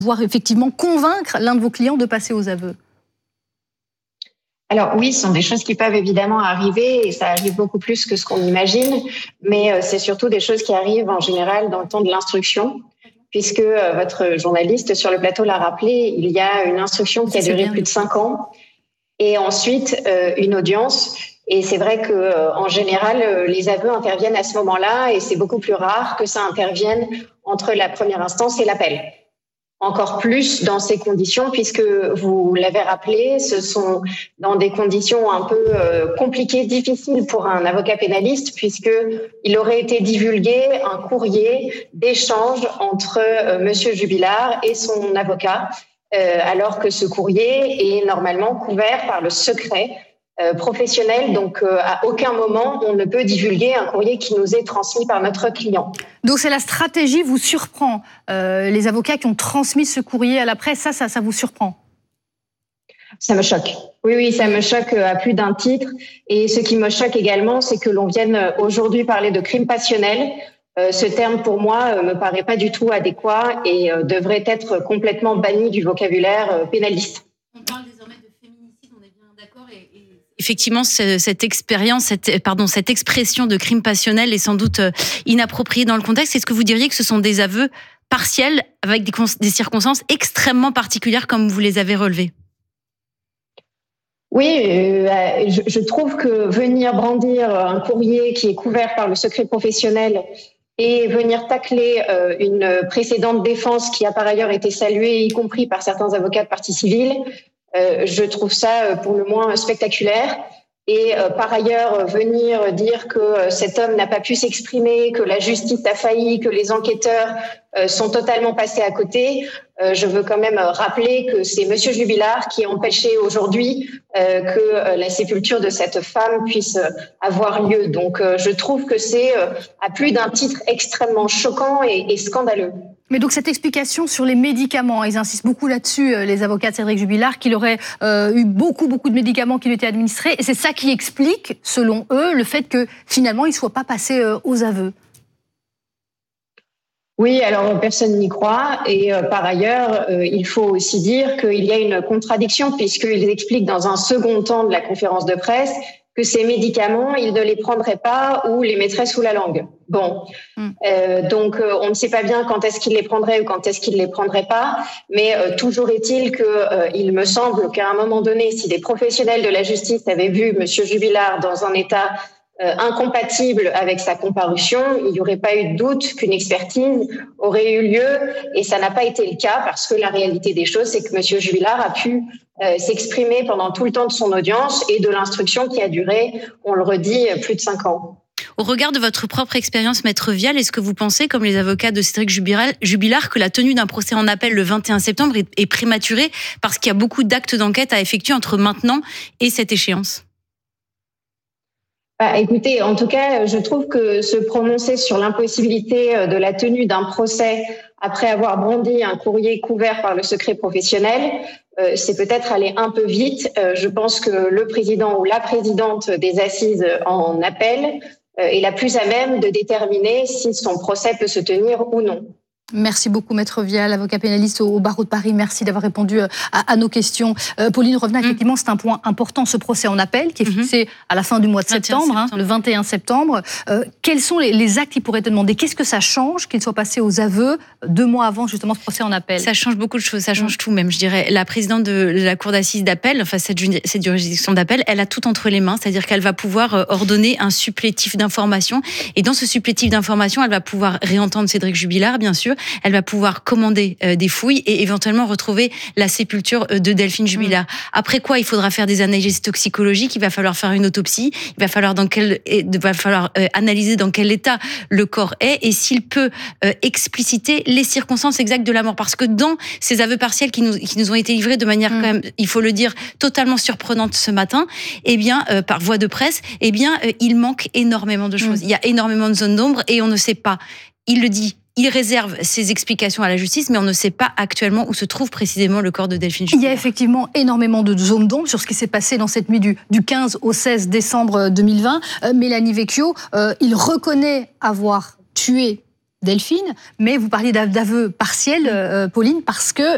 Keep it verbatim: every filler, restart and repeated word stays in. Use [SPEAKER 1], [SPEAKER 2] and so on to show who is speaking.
[SPEAKER 1] pouvoir effectivement convaincre l'un de vos clients de passer aux aveux?
[SPEAKER 2] Alors oui, ce sont des choses qui peuvent évidemment arriver et ça arrive beaucoup plus que ce qu'on imagine, mais c'est surtout des choses qui arrivent en général dans le temps de l'instruction, puisque votre journaliste sur le plateau l'a rappelé, il y a une instruction qui a duré plus de cinq ans et ensuite euh, une audience. Et c'est vrai que euh, en général, les aveux interviennent à ce moment-là et c'est beaucoup plus rare que ça intervienne entre la première instance et l'appel. Encore plus dans ces conditions, puisque vous l'avez rappelé, ce sont dans des conditions un peu euh, compliquées, difficiles pour un avocat pénaliste, puisqu'il aurait été divulgué un courrier d'échange entre euh, Monsieur Jubilard et son avocat, euh, alors que ce courrier est normalement couvert par le secret Euh, professionnel, donc euh, à aucun moment on ne peut divulguer un courrier qui nous est transmis par notre client.
[SPEAKER 1] Donc c'est la stratégie vous surprend, euh, les avocats qui ont transmis ce courrier à la presse, ça, ça, ça vous surprend?
[SPEAKER 2] Ça me choque. Oui, oui, ça me choque à plus d'un titre. Et ce qui me choque également, c'est que l'on vienne aujourd'hui parler de crime passionnel. Euh, ce terme, pour moi, euh, me paraît pas du tout adéquat et euh, devrait être complètement banni du vocabulaire euh, pénaliste.
[SPEAKER 3] On parle désormais de féminicide, on est bien d'accord et, et... Effectivement, cette expérience, cette, pardon, cette expression de crime passionnel est sans doute inappropriée dans le contexte. Est-ce que vous diriez que ce sont des aveux partiels avec des, des circonstances extrêmement particulières comme vous les avez relevées?
[SPEAKER 2] Oui, euh, je, je trouve que venir brandir un courrier qui est couvert par le secret professionnel et venir tacler euh, une précédente défense qui a par ailleurs été saluée, y compris par certains avocats de partie civile, Euh, je trouve ça pour le moins spectaculaire. Et euh, par ailleurs, venir dire que euh, cet homme n'a pas pu s'exprimer, que la justice a failli, que les enquêteurs euh, sont totalement passés à côté, euh, je veux quand même rappeler que c'est Monsieur Jubilard qui a empêché aujourd'hui euh, que euh, la sépulture de cette femme puisse euh, avoir lieu. Donc euh, je trouve que c'est euh, à plus d'un titre extrêmement choquant et, et scandaleux.
[SPEAKER 1] Mais donc cette explication sur les médicaments, ils insistent beaucoup là-dessus, les avocats de Cédric Jubilard, qu'il aurait euh, eu beaucoup, beaucoup de médicaments qui lui étaient administrés. Et c'est ça qui explique, selon eux, le fait que finalement, il ne soit pas passé euh, aux aveux.
[SPEAKER 2] Oui, alors personne n'y croit. Et euh, par ailleurs, euh, il faut aussi dire qu'il y a une contradiction, puisqu'ils expliquent dans un second temps de la conférence de presse que ces médicaments, ils ne les prendraient pas ou les mettraient sous la langue. Bon, mm. euh, donc euh, on ne sait pas bien quand est-ce qu'ils les prendraient ou quand est-ce qu'ils ne les prendraient pas, mais euh, toujours est-il que euh, il me semble qu'à un moment donné, si des professionnels de la justice avaient vu Monsieur Jubilard dans un état euh, incompatible avec sa comparution, il n'y aurait pas eu de doute qu'une expertise aurait eu lieu, et ça n'a pas été le cas parce que la réalité des choses, c'est que Monsieur Jubilard a pu Euh, s'exprimer pendant tout le temps de son audience et de l'instruction qui a duré, on le redit, plus de cinq ans.
[SPEAKER 3] Au regard de votre propre expérience, Maître Vial, est-ce que vous pensez, comme les avocats de Cédric Jubilard, que la tenue d'un procès en appel le vingt et un septembre est, est prématurée parce qu'il y a beaucoup d'actes d'enquête à effectuer entre maintenant et cette échéance?
[SPEAKER 2] Bah, écoutez, en tout cas, je trouve que se prononcer sur l'impossibilité de la tenue d'un procès après avoir brandi un courrier couvert par le secret professionnel, euh, c'est peut-être aller un peu vite. Euh, je pense que le président ou la présidente des assises en appel euh, est la plus à même de déterminer si son procès peut se tenir ou non.
[SPEAKER 1] Merci beaucoup, Maître Vial, avocat pénaliste au barreau de Paris. Merci d'avoir répondu à, à nos questions. Euh, Pauline Revenat, mmh. effectivement, c'est un point important, ce procès en appel, qui est fixé mmh. à la fin du mois de septembre, septembre. Hein, le vingt et un septembre. Euh, quels sont les, les actes qui pourraient te demander? Qu'est-ce que ça change qu'il soit passé aux aveux deux mois avant, justement, ce procès en appel?
[SPEAKER 3] Ça change beaucoup de choses, ça change mmh. tout même, je dirais. La présidente de la cour d'assises d'appel, enfin cette, cette juridiction d'appel, elle a tout entre les mains, c'est-à-dire qu'elle va pouvoir ordonner un supplétif d'information. Et dans ce supplétif d'information, elle va pouvoir réentendre Cédric Jubilard, bien sûr. Elle va pouvoir commander euh, des fouilles et éventuellement retrouver la sépulture euh, de Delphine Jubilard. Mmh. Après quoi, il faudra faire des analyses toxicologiques, il va falloir faire une autopsie, il va falloir, dans quel, il va falloir euh, analyser dans quel état le corps est et s'il peut euh, expliciter les circonstances exactes de la mort. Parce que dans ces aveux partiels qui nous, qui nous ont été livrés de manière mmh. quand même, il faut le dire, totalement surprenante ce matin, eh bien, euh, par voie de presse, eh bien, euh, il manque énormément de choses. Mmh. Il y a énormément de zones d'ombre et on ne sait pas. Il le dit. Il réserve ses explications à la justice, mais on ne sait pas actuellement où se trouve précisément le corps de Delphine Jubilard.
[SPEAKER 1] Il y a effectivement énormément de zones d'ombre sur ce qui s'est passé dans cette nuit du, du quinze au seize décembre deux mille vingt. Euh, Mélanie Vecchio, euh, il reconnaît avoir tué Delphine, mais vous parliez d'aveu partiel, euh, Pauline, parce que